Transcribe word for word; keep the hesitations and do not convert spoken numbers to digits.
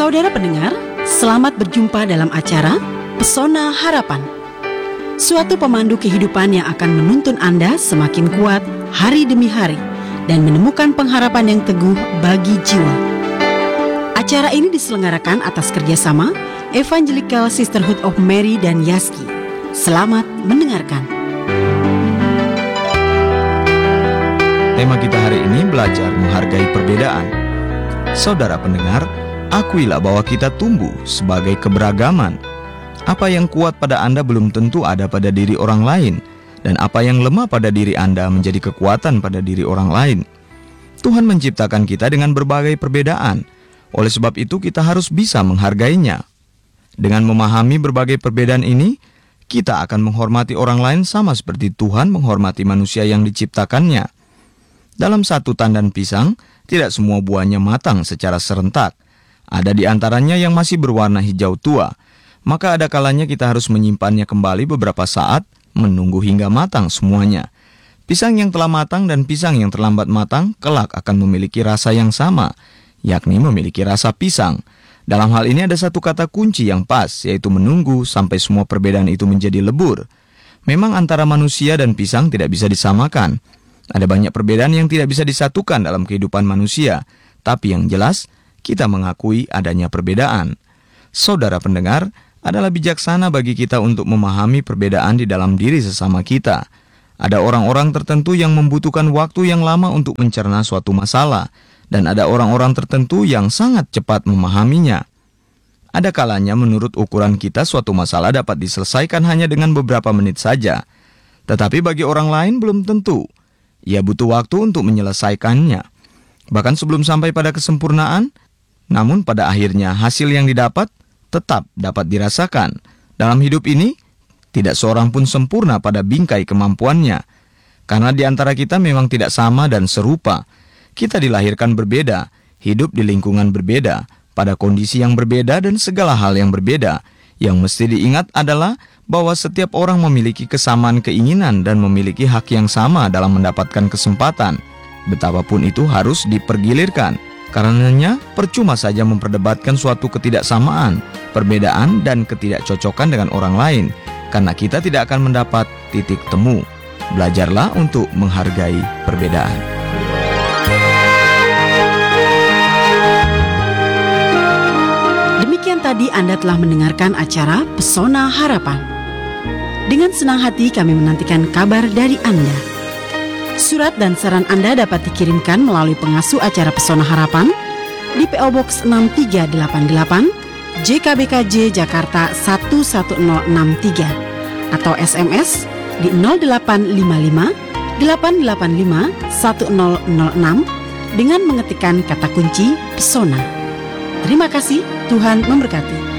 Saudara pendengar, selamat berjumpa dalam acara Pesona Harapan. Suatu pemandu kehidupan yang akan menuntun Anda semakin kuat hari demi hari dan menemukan pengharapan yang teguh bagi jiwa. Acara ini diselenggarakan atas kerjasama Evangelical Sisterhood of Mary dan Yaski. Selamat mendengarkan. Tema kita hari ini belajar menghargai perbedaan. Saudara pendengar, akuilah bahwa kita tumbuh sebagai keberagaman. Apa yang kuat pada Anda belum tentu ada pada diri orang lain, dan apa yang lemah pada diri Anda menjadi kekuatan pada diri orang lain. Tuhan menciptakan kita dengan berbagai perbedaan. Oleh sebab itu kita harus bisa menghargainya. Dengan memahami berbagai perbedaan ini, kita akan menghormati orang lain sama seperti Tuhan menghormati manusia yang diciptakannya. Dalam satu tandan pisang, tidak semua buahnya matang secara serentak. Ada di antaranya yang masih berwarna hijau tua. Maka ada kalanya kita harus menyimpannya kembali beberapa saat, menunggu hingga matang semuanya. Pisang yang telah matang dan pisang yang terlambat matang kelak akan memiliki rasa yang sama, yakni memiliki rasa pisang. Dalam hal ini ada satu kata kunci yang pas, yaitu menunggu sampai semua perbedaan itu menjadi lebur. Memang antara manusia dan pisang tidak bisa disamakan. Ada banyak perbedaan yang tidak bisa disatukan dalam kehidupan manusia, tapi yang jelas, kita mengakui adanya perbedaan. Saudara pendengar, adalah bijaksana bagi kita untuk memahami perbedaan di dalam diri sesama kita. Ada orang-orang tertentu yang membutuhkan waktu yang lama untuk mencerna suatu masalah, dan ada orang-orang tertentu yang sangat cepat memahaminya. Ada kalanya menurut ukuran kita suatu masalah dapat diselesaikan hanya dengan beberapa menit saja. Tetapi bagi orang lain belum tentu. Ia butuh waktu untuk menyelesaikannya. Bahkan sebelum sampai pada kesempurnaan, namun pada akhirnya hasil yang didapat tetap dapat dirasakan. Dalam hidup ini, tidak seorang pun sempurna pada bingkai kemampuannya. Karena di antara kita memang tidak sama dan serupa. Kita dilahirkan berbeda, hidup di lingkungan berbeda, pada kondisi yang berbeda dan segala hal yang berbeda. Yang mesti diingat adalah bahwa setiap orang memiliki kesamaan keinginan dan memiliki hak yang sama dalam mendapatkan kesempatan. Betapapun itu harus dipergilirkan. Karenanya, percuma saja memperdebatkan suatu ketidaksamaan, perbedaan, dan ketidakcocokan dengan orang lain, karena kita tidak akan mendapat titik temu. Belajarlah untuk menghargai perbedaan. Demikian tadi Anda telah mendengarkan acara Pesona Harapan. Dengan senang hati kami menantikan kabar dari Anda. Surat dan saran Anda dapat dikirimkan melalui pengasuh acara Pesona Harapan di P O Box enam tiga delapan delapan J K B K J Jakarta satu satu nol enam tiga atau S M S di nol delapan lima lima delapan delapan lima satu nol nol enam dengan mengetikkan kata kunci Pesona. Terima kasih, Tuhan memberkati.